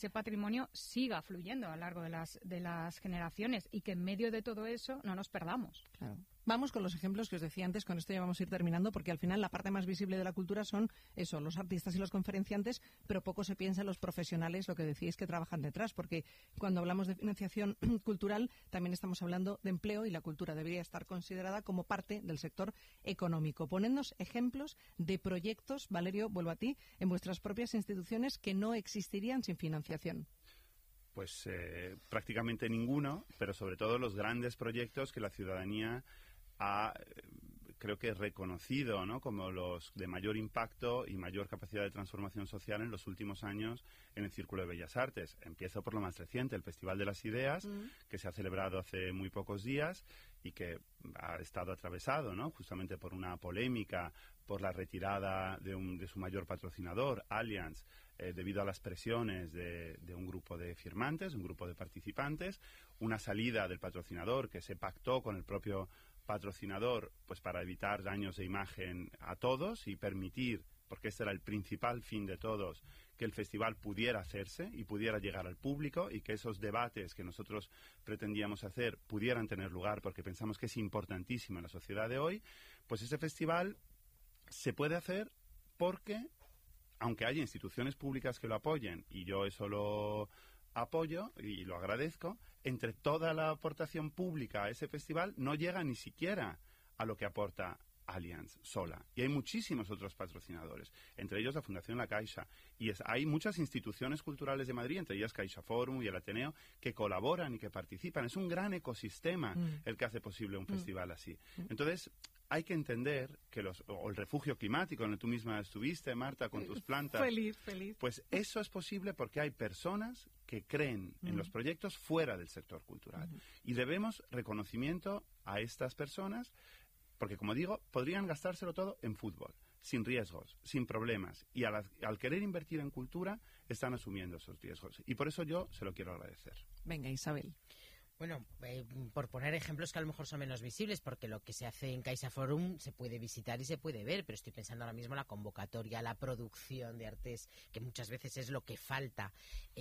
ese patrimonio siga fluyendo a lo largo de las generaciones y que en medio de todo eso no nos perdamos. Claro. Vamos con los ejemplos que os decía antes, con esto ya vamos a ir terminando, porque al final la parte más visible de la cultura son eso, los artistas y los conferenciantes, pero poco se piensa en los profesionales, lo que decís, que trabajan detrás, porque cuando hablamos de financiación cultural también estamos hablando de empleo y la cultura debería estar considerada como parte del sector económico. Ponednos ejemplos de proyectos, Valerio, vuelvo a ti, en vuestras propias instituciones que no existirían sin financiación. Pues prácticamente ninguno, pero sobre todo los grandes proyectos que la ciudadanía ha, creo que, reconocido, ¿no?, como los de mayor impacto y mayor capacidad de transformación social en los últimos años en el Círculo de Bellas Artes. Empiezo por lo más reciente, el Festival de las Ideas, que se ha celebrado hace muy pocos días y que ha estado atravesado, ¿no?, justamente por una polémica, por la retirada de su mayor patrocinador, Allianz, debido a las presiones de un grupo de firmantes, un grupo de participantes, una salida del patrocinador que se pactó con el propio patrocinador, pues para evitar daños de imagen a todos y permitir, porque este era el principal fin de todos, que el festival pudiera hacerse y pudiera llegar al público y que esos debates que nosotros pretendíamos hacer pudieran tener lugar, porque pensamos que es importantísimo en la sociedad de hoy. Pues ese festival se puede hacer porque, aunque haya instituciones públicas que lo apoyen, y yo eso lo apoyo y lo agradezco, entre toda la aportación pública a ese festival no llega ni siquiera a lo que aporta Allianz sola. Y hay muchísimos otros patrocinadores, entre ellos la Fundación La Caixa. Y hay muchas instituciones culturales de Madrid, entre ellas Caixa Forum y el Ateneo, que colaboran y que participan. Es un gran ecosistema el que hace posible un festival así. Entonces, hay que entender que o el refugio climático, en el que tú misma estuviste, Marta, con tus plantas. Feliz. Pues eso es posible porque hay personas que creen en los proyectos fuera del sector cultural. Y debemos reconocimiento a estas personas, porque, como digo, podrían gastárselo todo en fútbol, sin riesgos, sin problemas. Y al querer invertir en cultura, están asumiendo esos riesgos. Y por eso yo se lo quiero agradecer. Venga, Isabel. Bueno, por poner ejemplos que a lo mejor son menos visibles, porque lo que se hace en Caixa Forum se puede visitar y se puede ver, pero estoy pensando ahora mismo en la convocatoria, la producción de artes, que muchas veces es lo que falta,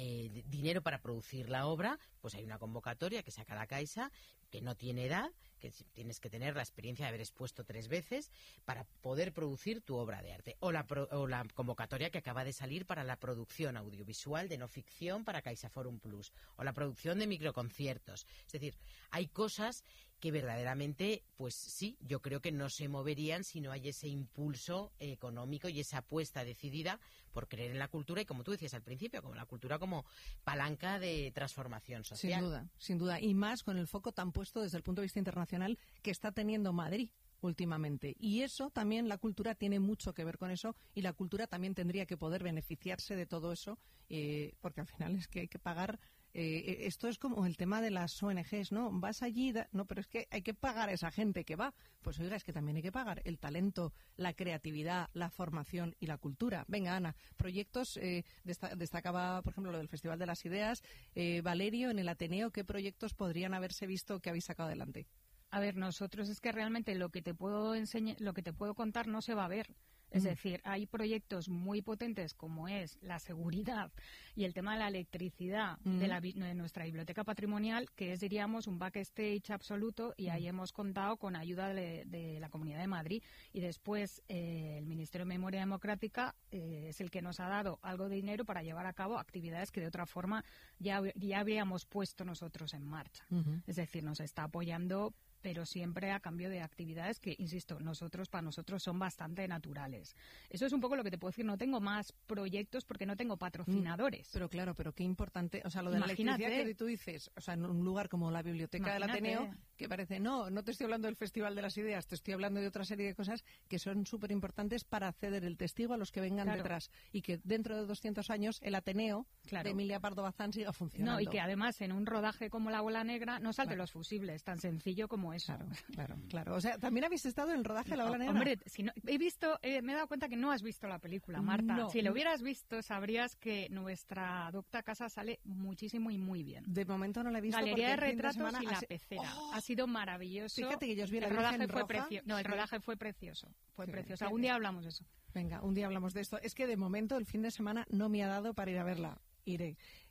dinero para producir la obra. Pues hay una convocatoria que saca la Caixa, que no tiene edad, que tienes que tener la experiencia de haber expuesto 3 veces para poder producir tu obra de arte. O la convocatoria que acaba de salir para la producción audiovisual de no ficción para Caixa Forum Plus, o la producción de microconciertos. Es decir, hay cosas que verdaderamente, pues sí, yo creo que no se moverían si no hay ese impulso económico y esa apuesta decidida por creer en la cultura y, como tú decías al principio, como la cultura como palanca de transformación social. Sin duda. Y más con el foco tan puesto desde el punto de vista internacional que está teniendo Madrid últimamente. Y eso también, la cultura tiene mucho que ver con eso, y la cultura también tendría que poder beneficiarse de todo eso, porque al final es que hay que pagar. Esto es como el tema de las ONGs, ¿no? Vas allí, no, pero es que hay que pagar a esa gente que va. Pues oiga, es que también hay que pagar el talento, la creatividad, la formación y la cultura. Venga, Ana, proyectos, destacaba, por ejemplo, lo del Festival de las Ideas. Valerio, en el Ateneo, ¿qué proyectos podrían haberse visto que habéis sacado adelante? A ver, nosotros es que realmente lo que te puedo enseñar, lo que te puedo contar no se va a ver. Es decir, hay proyectos muy potentes como es la seguridad y el tema de la electricidad de nuestra biblioteca patrimonial, que es, diríamos, un backstage absoluto, y ahí hemos contado con ayuda de la Comunidad de Madrid. Y después el Ministerio de Memoria Democrática es el que nos ha dado algo de dinero para llevar a cabo actividades que de otra forma ya habríamos puesto nosotros en marcha. Es decir, nos está apoyando, pero siempre a cambio de actividades que, insisto, para nosotros son bastante naturales. Eso es un poco lo que te puedo decir. No tengo más proyectos porque no tengo patrocinadores. Pero claro, pero qué importante, o sea, lo de la electricidad que tú dices, o sea, en un lugar como la Biblioteca del Ateneo, que parece, no te estoy hablando del Festival de las Ideas, te estoy hablando de otra serie de cosas que son súper importantes para ceder el testigo a los que vengan detrás, y que dentro de 200 años el Ateneo de Emilia Pardo Bazán siga funcionando. No, y que además en un rodaje como La Bola Negra no salte los fusibles, tan sencillo como eso. Claro. O sea, ¿también habéis estado en el rodaje de La Bola Negra? Hombre, si no, me he dado cuenta que no has visto la película, Marta. No. Si lo hubieras visto, sabrías que nuestra docta casa sale muchísimo y muy bien. De momento no la he visto. Galería de retratos y La Pecera. Ha sido maravilloso. Fíjate que yo os vi el rodaje fue precioso. No, el rodaje fue precioso. Fue precioso. Algún día hablamos de eso. Venga, un día hablamos de esto. Es que de momento el fin de semana no me ha dado para ir a verla. Iré.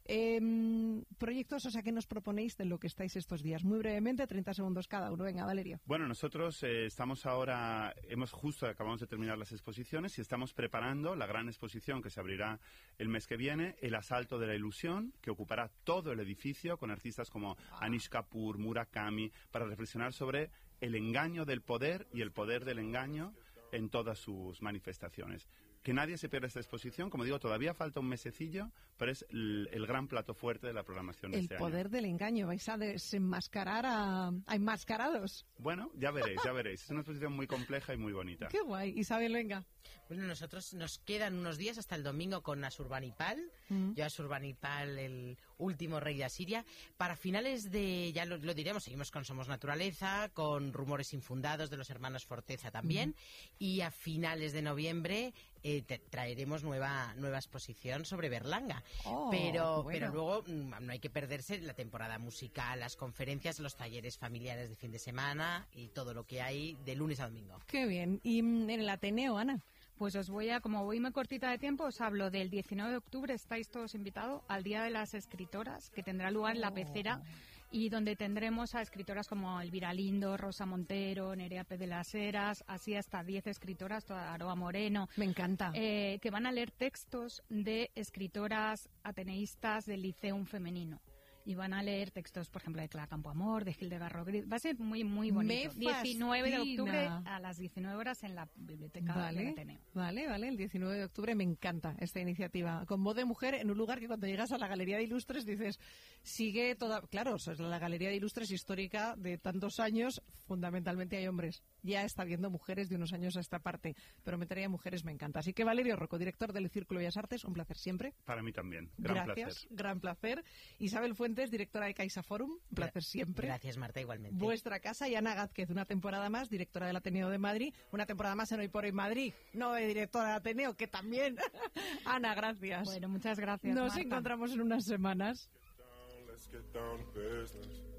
Proyectos, o sea, ¿qué nos proponéis de lo que estáis estos días? Muy brevemente, 30 segundos cada uno. Venga, Valerio. Bueno, nosotros estamos ahora, acabamos de terminar las exposiciones y estamos preparando la gran exposición que se abrirá el mes que viene, El asalto de la ilusión, que ocupará todo el edificio con artistas como Anish Kapoor, Murakami, para reflexionar sobre el engaño del poder y el poder del engaño en todas sus manifestaciones. Que nadie se pierda esta exposición. Como digo, todavía falta un mesecillo, pero es el gran plato fuerte de la programación de este año. El poder del engaño. ¿Vais a desenmascarar a enmascarados? Bueno, ya veréis, ya veréis. Es una exposición muy compleja y muy bonita. Qué guay. Isabel, venga. Bueno, nosotros nos quedan unos días hasta el domingo con Asurbanipal. Yo Asurbanipal, el último rey de Asiria. Para finales de, ya lo diremos, seguimos con Somos Naturaleza, con Rumores Infundados de los hermanos Forteza también. Y a finales de noviembre traeremos nueva exposición sobre Berlanga. Pero luego no hay que perderse la temporada musical, las conferencias, los talleres familiares de fin de semana y todo lo que hay de lunes a domingo. Qué bien. ¿Y en el Ateneo, Ana? Pues como voy muy cortita de tiempo, os hablo del 19 de octubre, estáis todos invitados al Día de las Escritoras, que tendrá lugar en La Pecera, y donde tendremos a escritoras como Elvira Lindo, Rosa Montero, Nerea Pérez de las Heras, así hasta 10 escritoras, toda Aroa Moreno. Me encanta. Que van a leer textos de escritoras ateneístas del Liceum femenino. Y van a leer textos, por ejemplo, de Clara Campoamor, de Hildegard Rodríguez. Va a ser muy, muy bonito. 19 de octubre a las 19 horas en la biblioteca del Ateneo. Vale, el 19 de octubre me encanta esta iniciativa. Con voz de mujer en un lugar que cuando llegas a la Galería de Ilustres dices, sigue toda... Claro, es la Galería de Ilustres histórica de tantos años, fundamentalmente hay hombres. Ya está habiendo mujeres de unos años a esta parte, pero meter a mujeres me encanta. Así que Valerio Rocco, director del Círculo de Bellas Artes, un placer siempre. Para mí también. Gracias, gran placer. Isabel Fuentes, directora de CaixaForum, un placer siempre. Gracias, Marta, igualmente. Vuestra casa. Y Ana Gázquez, una temporada más, directora del Ateneo de Madrid, una temporada más en Hoy por Hoy Madrid, no de directora del Ateneo, que también. Ana, gracias. Bueno, muchas gracias, Nos Marta. encontramos en unas semanas. Let's get down to business.